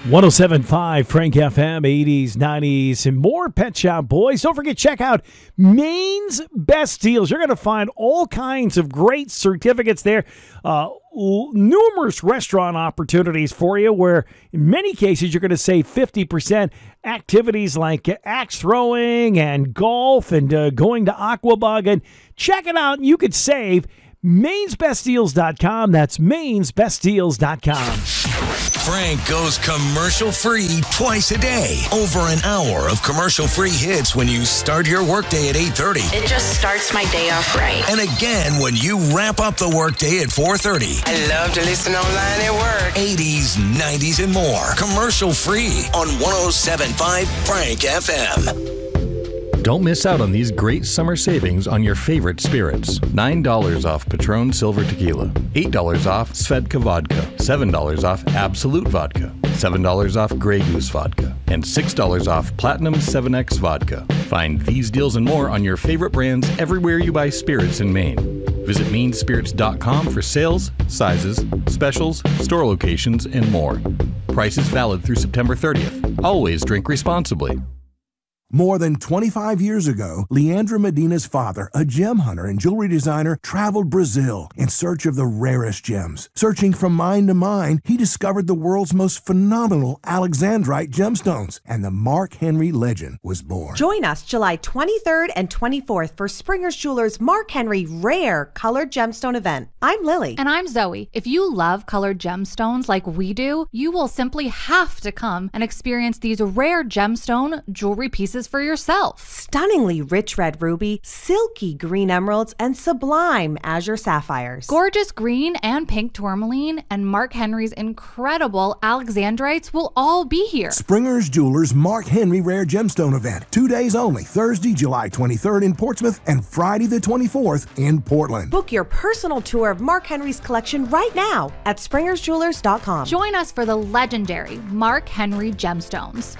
107.5 Frank FM, 80s, 90s, and more Pet Shop Boys. Don't forget, check out Maine's Best Deals. You're going to find all kinds of great certificates there. Numerous restaurant opportunities for you where in many cases you're going to save 50%. Activities like axe throwing and golf and going to Aquabug. And check it out. You could save. MainesBestDeals.com. That's MainesBestDeals.com. Frank goes commercial-free twice a day. Over an hour of commercial-free hits when you start your workday at 8:30. It just starts my day off right. And again when you wrap up the workday at 4:30. I love to listen online at work. 80s, 90s, and more. Commercial-free on 107.5 Frank FM. Don't miss out on these great summer savings on your favorite spirits. $9 off Patron Silver Tequila, $8 off Svedka Vodka, $7 off Absolute Vodka, $7 off Grey Goose Vodka, and $6 off Platinum 7X Vodka. Find these deals and more on your favorite brands everywhere you buy spirits in Maine. Visit mainspirits.com for sales, sizes, specials, store locations, and more. Prices valid through September 30th. Always drink responsibly. More than 25 years ago, Leandra Medina's father, a gem hunter and jewelry designer, traveled Brazil in search of the rarest gems. Searching from mine to mine, he discovered the world's most phenomenal Alexandrite gemstones, and the Mark Henry legend was born. Join us July 23rd and 24th for Springer's Jewelers' Mark Henry Rare Colored Gemstone event. I'm Lily. And I'm Zoe. If you love colored gemstones like we do, you will simply have to come and experience these rare gemstone jewelry pieces for yourself. Stunningly rich red ruby, silky green emeralds, and sublime azure sapphires. Gorgeous green and pink tourmaline and Mark Henry's incredible Alexandrites will all be here. Springer's Jewelers' Mark Henry Rare Gemstone event. 2 days only. Thursday, July 23rd in Portsmouth and Friday the 24th in Portland. Book your personal tour of Mark Henry's collection right now at springersjewelers.com. Join us for the legendary Mark Henry gemstones.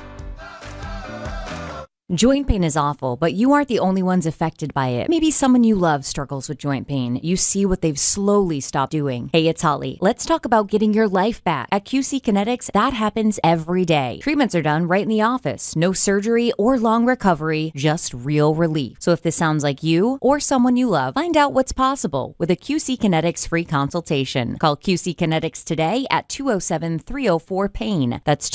Joint pain is awful, but you aren't the only ones affected by it. Maybe someone you love struggles with joint pain. You see what they've slowly stopped doing. Hey, it's Holly. Let's talk about getting your life back. At QC Kinetics, that happens every day. Treatments are done right in the office. No surgery or long recovery, just real relief. So if this sounds like you or someone you love, find out what's possible with a QC Kinetics free consultation. Call QC Kinetics today at 207-304-PAIN. That's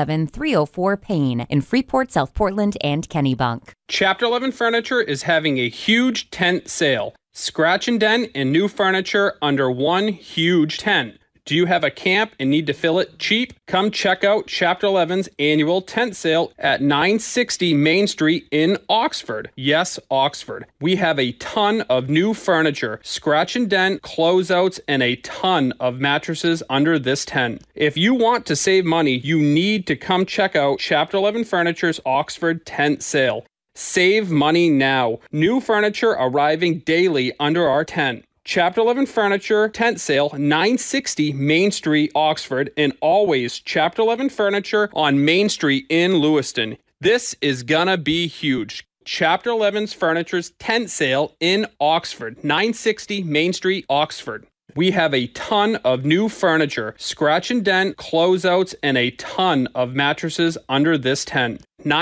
207-304-PAIN in Freeport, South Portland, and Kennebunk. Chapter 11 Furniture is having a huge tent sale. Scratch and dent and new furniture under one huge tent. Do you have a camp and need to fill it cheap? Come check out Chapter 11's annual tent sale at 960 Main Street in Oxford. Yes, Oxford. We have a ton of new furniture, scratch and dent, closeouts, and a ton of mattresses under this tent. If you want to save money, you need to come check out Chapter 11 Furniture's Oxford tent sale. Save money now. New furniture arriving daily under our tent. Chapter 11 Furniture Tent Sale, 960 Main Street, Oxford, and always Chapter 11 Furniture on Main Street in Lewiston. This is gonna be huge. Chapter 11's Furniture's Tent Sale in Oxford, 960 Main Street, Oxford. We have a ton of new furniture, scratch and dent, closeouts, and a ton of mattresses under this tent.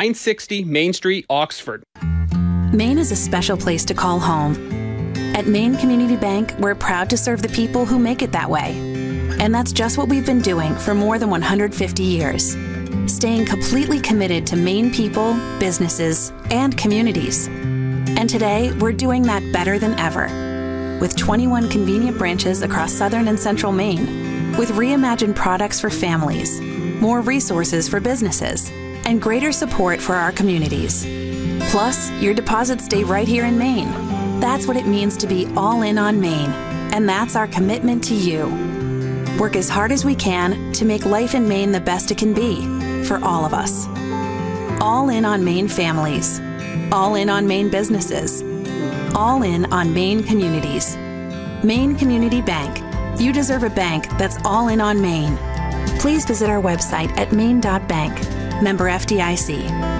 960 Main Street, Oxford. Maine is a special place to call home. At Maine Community Bank, we're proud to serve the people who make it that way. And that's just what we've been doing for more than 150 years. Staying completely committed to Maine people, businesses, and communities. And today, we're doing that better than ever. With 21 convenient branches across southern and central Maine, with reimagined products for families, more resources for businesses, and greater support for our communities. Plus, your deposits stay right here in Maine. That's what it means to be all in on Maine, and that's our commitment to you. Work as hard as we can to make life in Maine the best it can be for all of us. All in on Maine families, all in on Maine businesses, all in on Maine communities. Maine Community Bank. You deserve a bank that's all in on Maine. Please visit our website at maine.bank. Member FDIC.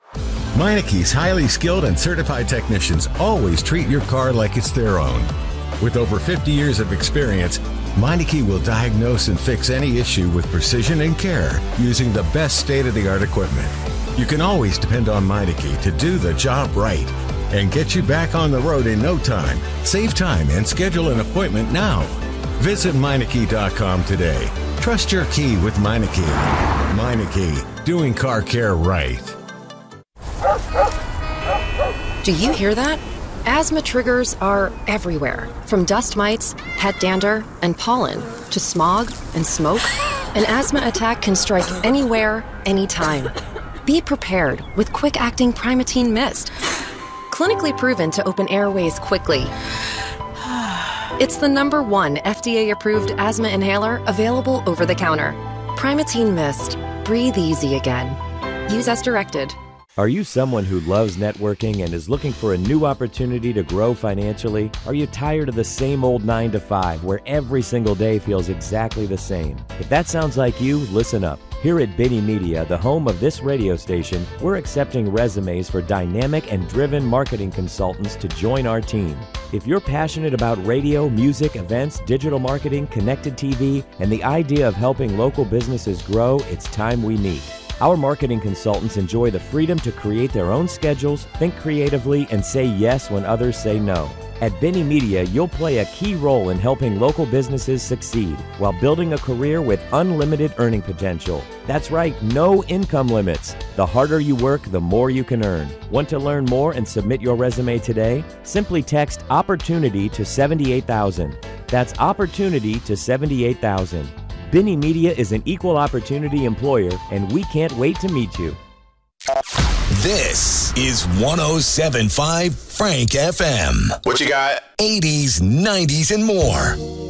Meineke's highly skilled and certified technicians always treat your car like it's their own. With over 50 years of experience, Meineke will diagnose and fix any issue with precision and care using the best state-of-the-art equipment. You can always depend on Meineke to do the job right and get you back on the road in no time. Save time and schedule an appointment now. Visit Meineke.com today. Trust your key with Meineke. Meineke, doing car care right. Do you hear that? Asthma triggers are everywhere, from dust mites, pet dander, and pollen, to smog and smoke. An asthma attack can strike anywhere, anytime. Be prepared with quick-acting Primatene Mist. Clinically proven to open airways quickly. It's the #1 FDA-approved asthma inhaler available over the counter. Primatene Mist. Breathe easy again. Use as directed. Are you someone who loves networking and is looking for a new opportunity to grow financially? Are you tired of the same old 9 to 5 where every single day feels exactly the same? If that sounds like you, listen up. Here at Benny Media, the home of this radio station, we're accepting resumes for dynamic and driven marketing consultants to join our team. If you're passionate about radio, music, events, digital marketing, connected TV, and the idea of helping local businesses grow, it's time we meet. Our marketing consultants enjoy the freedom to create their own schedules, think creatively, and say yes when others say no. At Benny Media, you'll play a key role in helping local businesses succeed while building a career with unlimited earning potential. That's right, no income limits. The harder you work, the more you can earn. Want to learn more and submit your resume today? Simply text OPPORTUNITY to 78,000. That's OPPORTUNITY to 78,000. Benny Media is an equal opportunity employer, and we can't wait to meet you. This is 107.5 Frank FM. What you got? 80s, 90s, and more.